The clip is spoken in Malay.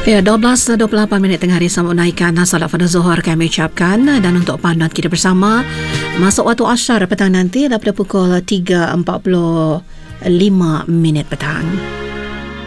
Ya, 12.28 minit tengah hari sama menaikkan salat pada Zuhur kami ucapkan, dan untuk panduan kita bersama masuk waktu asyar petang nanti daripada pukul 3.45 minit petang.